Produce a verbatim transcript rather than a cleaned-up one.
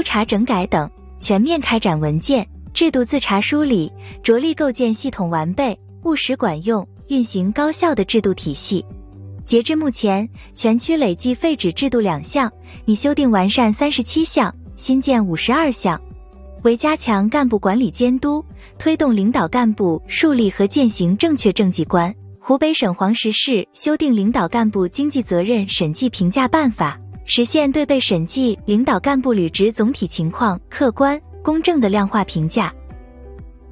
查整改等，全面开展文件、制度自查梳理，着力构建系统完备、务实管用、运行高效的制度体系。截至目前，全区累计废止制度两项，拟修订完善三十七项，新建五十二项。为加强干部管理监督，推动领导干部树立和践行正确政绩观，湖北省黄石市修订领导干部经济责任审计评价办法，实现对被审计领导干部履职总体情况客观、公正的量化评价。